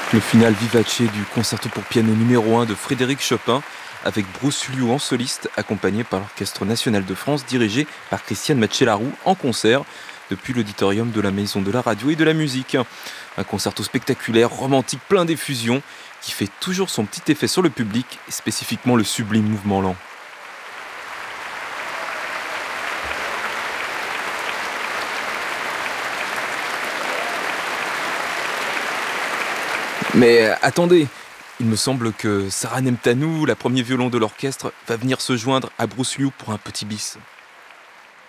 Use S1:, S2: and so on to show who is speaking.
S1: Le final vivace du concerto pour piano numéro 1 de Frédéric Chopin, avec Bruce Liu en soliste, accompagné par l'Orchestre national de France, dirigé par Christiane Matchelarou en concert, depuis l'auditorium de la Maison de la Radio et de la Musique. Un concerto spectaculaire, romantique, plein d'effusion, qui fait toujours son petit effet sur le public, et spécifiquement le sublime mouvement lent. Mais attendez, il me semble que Sarah Nemtanou, la premier violon de l'orchestre, va venir se joindre à Bruce Liu pour un petit bis.